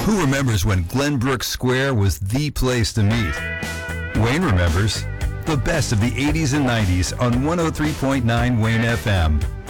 Who remembers when Glenbrook Square was the place to meet? Wayne remembers. The best of the 80s and 90s on 103.9 Wayne FM.